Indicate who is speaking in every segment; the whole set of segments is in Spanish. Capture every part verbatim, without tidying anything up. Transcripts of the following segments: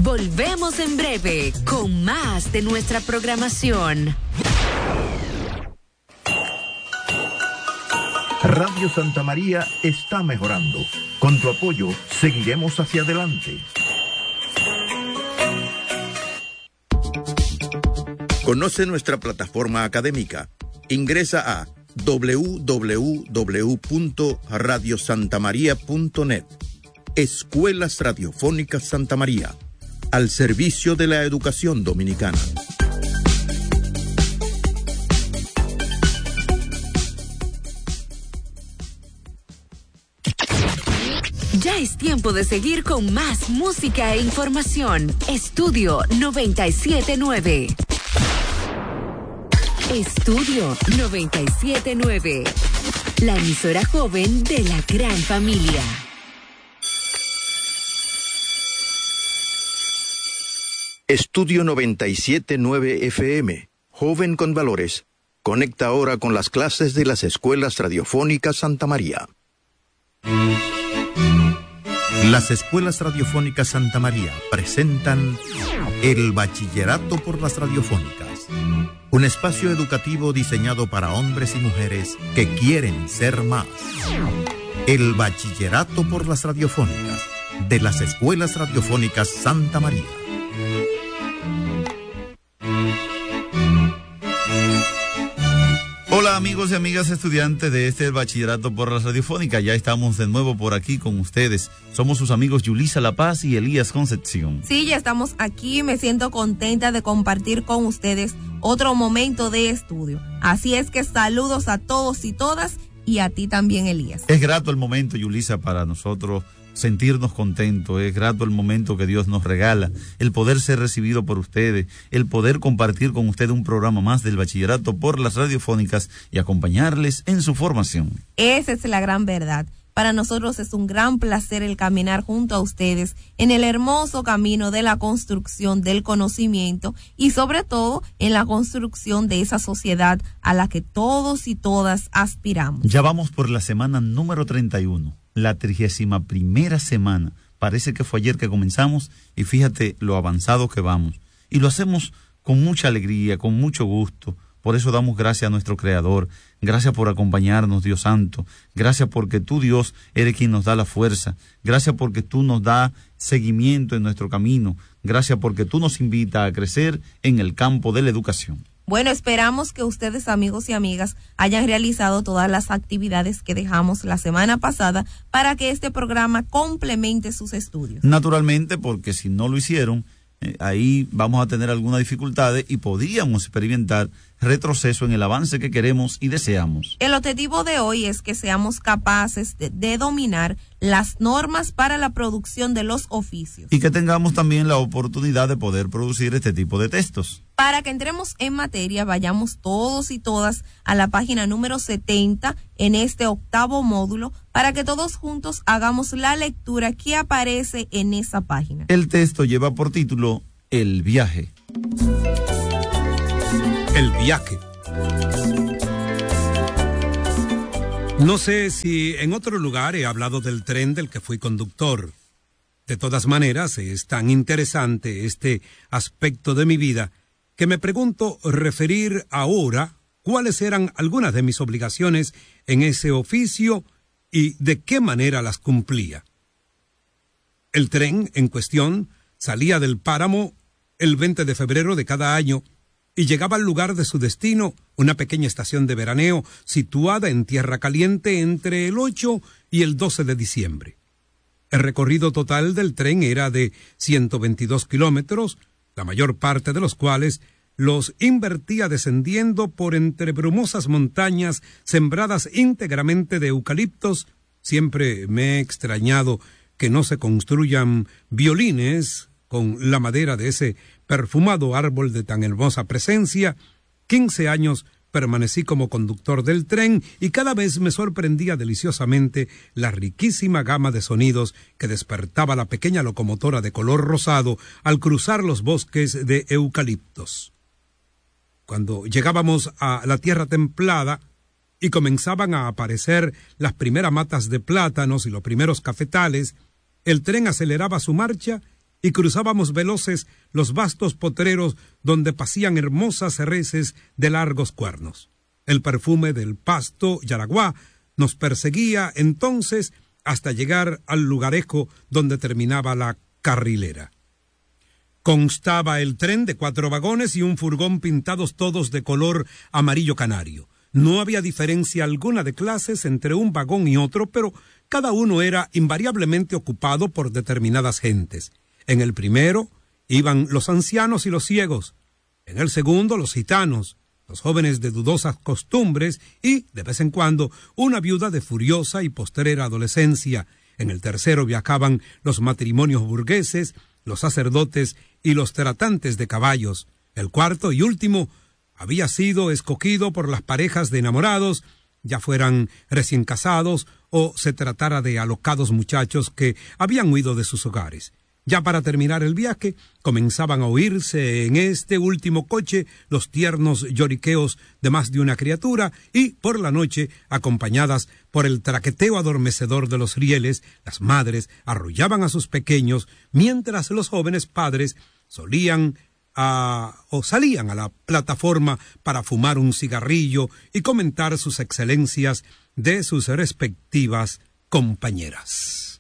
Speaker 1: Volvemos en breve con más de nuestra programación.
Speaker 2: Radio Santa María está mejorando. Con tu apoyo, seguiremos hacia adelante. Conoce nuestra plataforma académica. Ingresa a doble u doble u doble u punto radio santa maría punto net. Escuelas Radiofónicas Santa María, al servicio de la educación dominicana.
Speaker 1: Ya es tiempo de seguir con más música e información. Estudio noventa y siete nueve. Estudio noventa y siete nueve. La emisora joven de la gran familia.
Speaker 2: Estudio noventa y siete nueve F M. Joven con valores. Conecta ahora con las clases de las escuelas radiofónicas Santa María. Las escuelas radiofónicas Santa María presentan el Bachillerato por las Radiofónicas, un espacio educativo diseñado para hombres y mujeres que quieren ser más. El Bachillerato por las Radiofónicas de las escuelas radiofónicas Santa María.
Speaker 3: Hola amigos y amigas estudiantes de este Bachillerato por la Radiofónica, ya estamos de nuevo por aquí con ustedes. Somos sus amigos Yulisa La Paz y Elías Concepción.
Speaker 4: Sí, ya estamos aquí, me siento contenta de compartir con ustedes otro momento de estudio. Así es que saludos a todos y todas y a ti también, Elías.
Speaker 3: Es grato el momento, Yulisa, para nosotros sentirnos contentos, es grato el momento que Dios nos regala, el poder ser recibido por ustedes, el poder compartir con ustedes un programa más del Bachillerato por las Radiofónicas y acompañarles en su formación.
Speaker 4: Esa es la gran verdad. Para nosotros es un gran placer el caminar junto a ustedes en el hermoso camino de la construcción del conocimiento y sobre todo en la construcción de esa sociedad a la que todos y todas aspiramos.
Speaker 3: Ya vamos por la semana número treinta y uno. La trigésima primera semana. Parece que fue ayer que comenzamos y fíjate lo avanzado que vamos. Y lo hacemos con mucha alegría, con mucho gusto. Por eso damos gracias a nuestro Creador. Gracias por acompañarnos, Dios Santo. Gracias porque tú, Dios, eres quien nos da la fuerza. Gracias porque tú nos das seguimiento en nuestro camino. Gracias porque tú nos invitas a crecer en el campo de la educación.
Speaker 4: Bueno, esperamos que ustedes, amigos y amigas, hayan realizado todas las actividades que dejamos la semana pasada para que este programa complemente sus estudios.
Speaker 3: Naturalmente, porque si no lo hicieron, eh, ahí vamos a tener algunas dificultades y podríamos experimentar retroceso en el avance que queremos y deseamos.
Speaker 4: El objetivo de hoy es que seamos capaces de, de dominar las normas para la producción de los oficios.
Speaker 3: Y que tengamos también la oportunidad de poder producir este tipo de textos.
Speaker 4: Para que entremos en materia, vayamos todos y todas a la página número setenta en este octavo módulo para que todos juntos hagamos la lectura que aparece en esa página.
Speaker 3: El texto lleva por título El viaje.
Speaker 5: El viaje. No sé si en otro lugar he hablado del tren del que fui conductor. De todas maneras, es tan interesante este aspecto de mi vida que me pregunto referir ahora cuáles eran algunas de mis obligaciones en ese oficio y de qué manera las cumplía. El tren en cuestión salía del páramo el veinte de febrero de cada año y llegaba al lugar de su destino, una pequeña estación de veraneo situada en Tierra Caliente entre el ocho y el doce de diciembre. El recorrido total del tren era de ciento veintidós kilómetros, la mayor parte de los cuales los invertía descendiendo por entre brumosas montañas sembradas íntegramente de eucaliptos. Siempre me he extrañado que no se construyan violines con la madera de ese perfumado árbol de tan hermosa presencia. Quince años permanecí como conductor del tren y cada vez me sorprendía deliciosamente la riquísima gama de sonidos que despertaba la pequeña locomotora de color rosado al cruzar los bosques de eucaliptos. Cuando llegábamos a la tierra templada y comenzaban a aparecer las primeras matas de plátanos y los primeros cafetales, el tren aceleraba su marcha y cruzábamos veloces los vastos potreros donde pasían hermosas reses de largos cuernos. El perfume del pasto yaraguá nos perseguía entonces hasta llegar al lugarejo donde terminaba la carrilera. Constaba el tren de cuatro vagones y un furgón pintados todos de color amarillo canario. No había diferencia alguna de clases entre un vagón y otro, pero cada uno era invariablemente ocupado por determinadas gentes. En el primero iban los ancianos y los ciegos, en el segundo los gitanos, los jóvenes de dudosas costumbres y, de vez en cuando, una viuda de furiosa y postrera adolescencia. En el tercero viajaban los matrimonios burgueses, los sacerdotes y los tratantes de caballos. El cuarto y último había sido escogido por las parejas de enamorados, ya fueran recién casados o se tratara de alocados muchachos que habían huido de sus hogares. Ya para terminar el viaje, comenzaban a oírse en este último coche los tiernos lloriqueos de más de una criatura y, por la noche, acompañadas por el traqueteo adormecedor de los rieles, las madres arrullaban a sus pequeños, mientras los jóvenes padres solían a, o salían a la plataforma para fumar un cigarrillo y comentar sus excelencias de sus respectivas compañeras.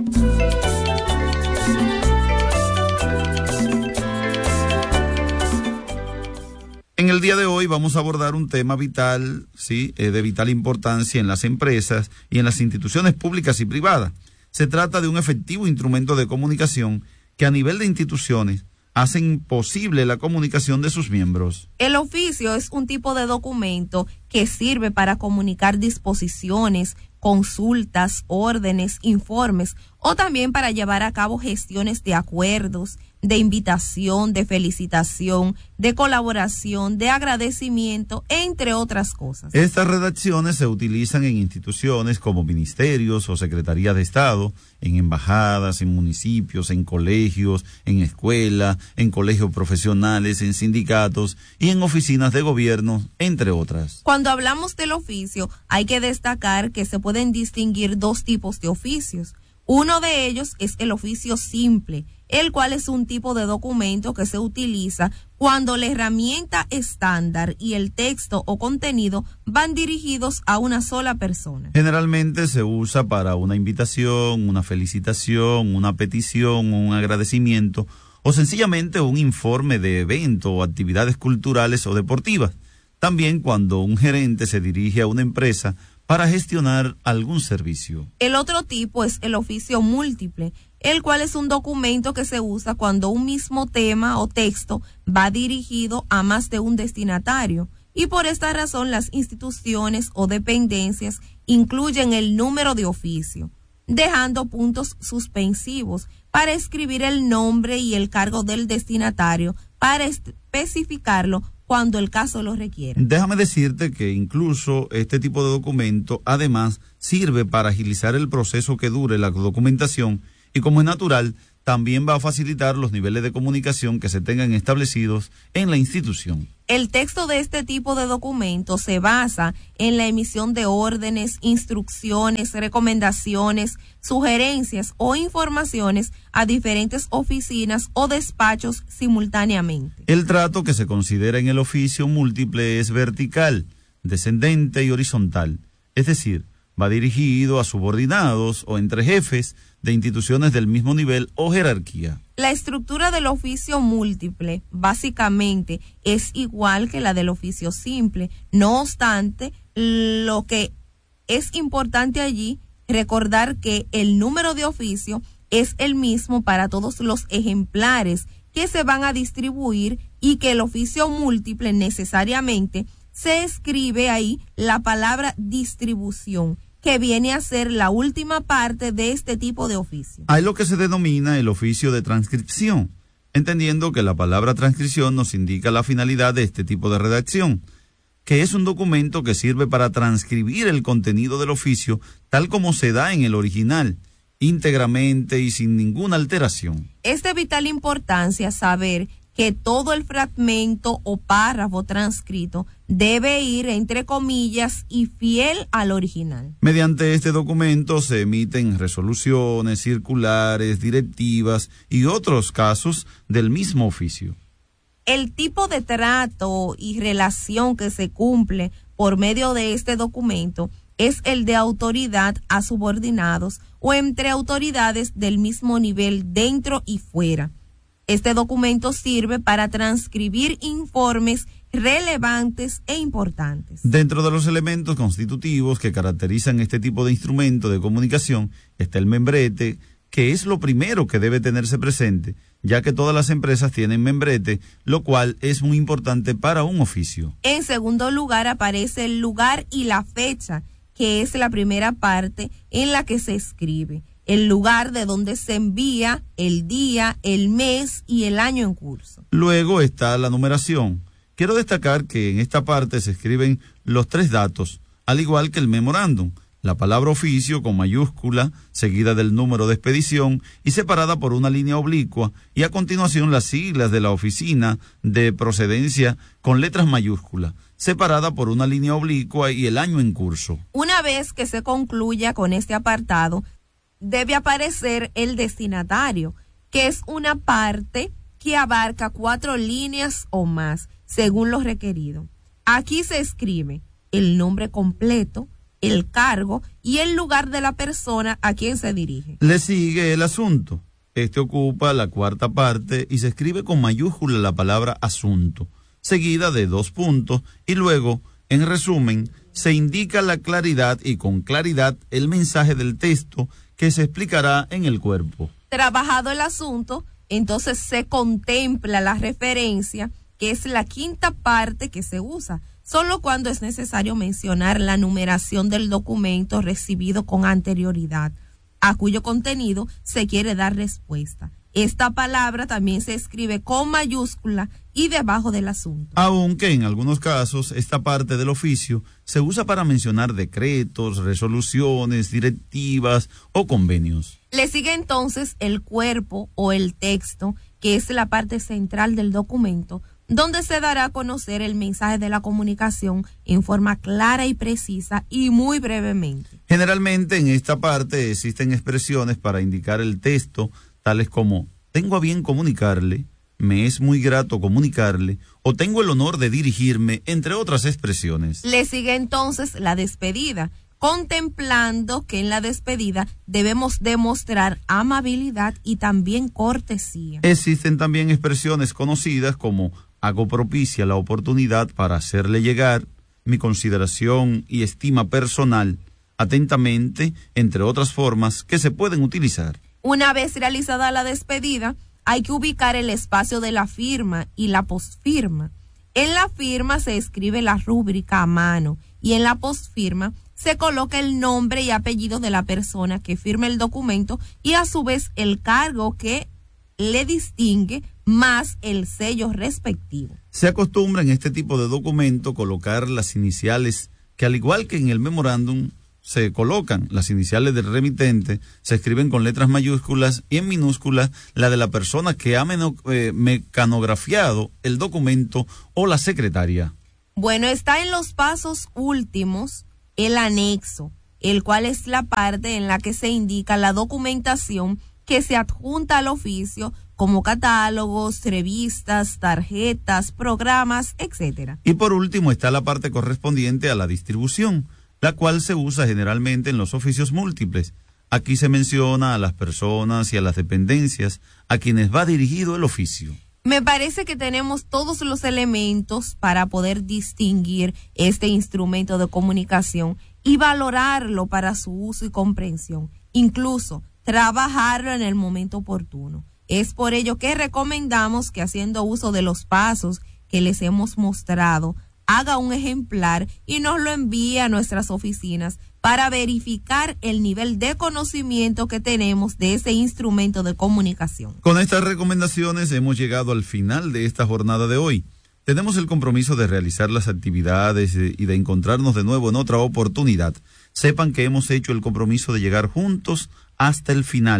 Speaker 3: En el día de hoy vamos a abordar un tema vital, sí, eh, de vital importancia en las empresas y en las instituciones públicas y privadas. Se trata de un efectivo instrumento de comunicación que a nivel de instituciones hacen posible la comunicación de sus miembros.
Speaker 4: El oficio es un tipo de documento que sirve para comunicar disposiciones, consultas, órdenes, informes o también para llevar a cabo gestiones de acuerdos, de invitación, de felicitación, de colaboración, de agradecimiento, entre otras cosas.
Speaker 3: Estas redacciones se utilizan en instituciones como ministerios o secretarías de Estado, en embajadas, en municipios, en colegios, en escuelas, en colegios profesionales, en sindicatos y en oficinas de gobierno, entre otras.
Speaker 4: Cuando hablamos del oficio, hay que destacar que se pueden distinguir dos tipos de oficios. Uno de ellos es el oficio simple, el cual es un tipo de documento que se utiliza cuando la herramienta estándar y el texto o contenido van dirigidos a una sola persona.
Speaker 3: Generalmente se usa para una invitación, una felicitación, una petición, un agradecimiento o sencillamente un informe de evento o actividades culturales o deportivas. También cuando un gerente se dirige a una empresa para gestionar algún servicio.
Speaker 4: El otro tipo es el oficio múltiple, el cual es un documento que se usa cuando un mismo tema o texto va dirigido a más de un destinatario. Y por esta razón las instituciones o dependencias incluyen el número de oficio, dejando puntos suspensivos para escribir el nombre y el cargo del destinatario para especificarlo cuando el caso lo requiere.
Speaker 3: Déjame decirte que incluso este tipo de documento además sirve para agilizar el proceso que dure la documentación y, como es natural, también va a facilitar los niveles de comunicación que se tengan establecidos en la institución.
Speaker 4: El texto de este tipo de documento se basa en la emisión de órdenes, instrucciones, recomendaciones, sugerencias o informaciones a diferentes oficinas o despachos simultáneamente.
Speaker 3: El trato que se considera en el oficio múltiple es vertical, descendente y horizontal, es decir, va dirigido a subordinados o entre jefes de instituciones del mismo nivel o jerarquía.
Speaker 4: La estructura del oficio múltiple básicamente es igual que la del oficio simple. No obstante, lo que es importante allí recordar que el número de oficio es el mismo para todos los ejemplares que se van a distribuir y que el oficio múltiple necesariamente se escribe ahí la palabra distribución, que viene a ser la última parte de este tipo de oficio.
Speaker 3: Hay lo que se denomina el oficio de transcripción, entendiendo que la palabra transcripción nos indica la finalidad de este tipo de redacción, que es un documento que sirve para transcribir el contenido del oficio tal como se da en el original, íntegramente y sin ninguna alteración.
Speaker 4: Es de vital importancia saber que todo el fragmento o párrafo transcrito debe ir entre comillas y fiel al original.
Speaker 3: Mediante este documento se emiten resoluciones, circulares, directivas y otros casos del mismo oficio.
Speaker 4: El tipo de trato y relación que se cumple por medio de este documento es el de autoridad a subordinados o entre autoridades del mismo nivel dentro y fuera. Este documento sirve para transcribir informes relevantes e importantes.
Speaker 3: Dentro de los elementos constitutivos que caracterizan este tipo de instrumento de comunicación está el membrete, que es lo primero que debe tenerse presente, ya que todas las empresas tienen membrete, lo cual es muy importante para un oficio.
Speaker 4: En segundo lugar aparece el lugar y la fecha, que es la primera parte en la que se escribe, el lugar de donde se envía, el día, el mes y el año en curso.
Speaker 3: Luego está la numeración. Quiero destacar que en esta parte se escriben los tres datos, al igual que el memorándum, la palabra oficio con mayúscula, seguida del número de expedición y separada por una línea oblicua, y a continuación las siglas de la oficina de procedencia con letras mayúsculas, separada por una línea oblicua y el año en curso.
Speaker 4: Una vez que se concluya con este apartado, debe aparecer el destinatario, que es una parte que abarca cuatro líneas o más, según lo requerido. Aquí se escribe el nombre completo, el cargo y el lugar de la persona a quien se dirige.
Speaker 3: Le sigue el asunto. Este ocupa la cuarta parte y se escribe con mayúscula la palabra asunto, seguida de dos puntos, y luego, en resumen, se indica la claridad y con claridad el mensaje del texto que se explicará en el cuerpo.
Speaker 4: Trabajado el asunto, entonces se contempla la referencia, que es la quinta parte que se usa, solo cuando es necesario mencionar la numeración del documento recibido con anterioridad, a cuyo contenido se quiere dar respuesta. Esta palabra también se escribe con mayúscula y debajo del asunto.
Speaker 3: Aunque en algunos casos esta parte del oficio se usa para mencionar decretos, resoluciones, directivas o convenios.
Speaker 4: Le sigue entonces el cuerpo o el texto, que es la parte central del documento, donde se dará a conocer el mensaje de la comunicación en forma clara y precisa y muy brevemente.
Speaker 3: Generalmente en esta parte existen expresiones para indicar el texto, tales como tengo a bien comunicarle, me es muy grato comunicarle o tengo el honor de dirigirme, entre otras expresiones.
Speaker 4: Le sigue entonces la despedida, contemplando que en la despedida debemos demostrar amabilidad y también cortesía.
Speaker 3: Existen también expresiones conocidas como hago propicia la oportunidad para hacerle llegar mi consideración y estima personal, atentamente, entre otras formas que se pueden utilizar.
Speaker 4: Una vez realizada la despedida, hay que ubicar el espacio de la firma y la posfirma. En la firma se escribe la rúbrica a mano y en la posfirma se coloca el nombre y apellido de la persona que firma el documento y a su vez el cargo que le distingue más el sello respectivo.
Speaker 3: Se acostumbra en este tipo de documento colocar las iniciales que, al igual que en el memorándum, se colocan las iniciales del remitente, se escriben con letras mayúsculas y en minúsculas la de la persona que ha meno, eh, mecanografiado el documento o la secretaria.
Speaker 4: Bueno, está en los pasos últimos el anexo, el cual es la parte en la que se indica la documentación que se adjunta al oficio, como catálogos, revistas, tarjetas, programas, etcétera.
Speaker 3: Y por último está la parte correspondiente a la distribución, la cual se usa generalmente en los oficios múltiples. Aquí se menciona a las personas y a las dependencias a quienes va dirigido el oficio.
Speaker 4: Me parece que tenemos todos los elementos para poder distinguir este instrumento de comunicación y valorarlo para su uso y comprensión, incluso trabajarlo en el momento oportuno. Es por ello que recomendamos que, haciendo uso de los pasos que les hemos mostrado, haga un ejemplar y nos lo envíe a nuestras oficinas para verificar el nivel de conocimiento que tenemos de ese instrumento de comunicación.
Speaker 3: Con estas recomendaciones hemos llegado al final de esta jornada de hoy. Tenemos el compromiso de realizar las actividades y de encontrarnos de nuevo en otra oportunidad. Sepan que hemos hecho el compromiso de llegar juntos hasta el final,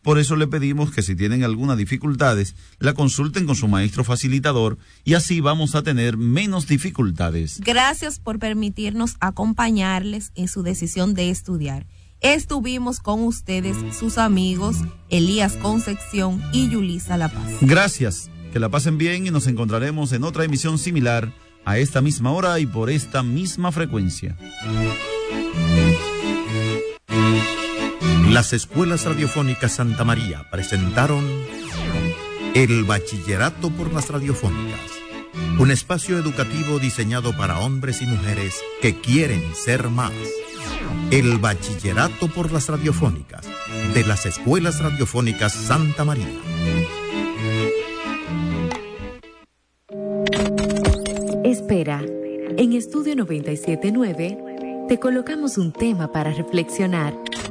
Speaker 3: Por eso le pedimos que si tienen algunas dificultades, la consulten con su maestro facilitador y así vamos a tener menos dificultades.
Speaker 4: Gracias por permitirnos acompañarles en su decisión de estudiar. Estuvimos con ustedes, sus amigos, Elías Concepción y Yulisa La Paz.
Speaker 3: Gracias, que la pasen bien y nos encontraremos en otra emisión similar a esta misma hora y por esta misma frecuencia.
Speaker 2: Las escuelas radiofónicas Santa María presentaron El Bachillerato por las Radiofónicas, un espacio educativo diseñado para hombres y mujeres que quieren ser más. El Bachillerato por las Radiofónicas, de las escuelas radiofónicas Santa María.
Speaker 1: Espera, en Estudio noventa y siete punto nueve te colocamos un tema para reflexionar.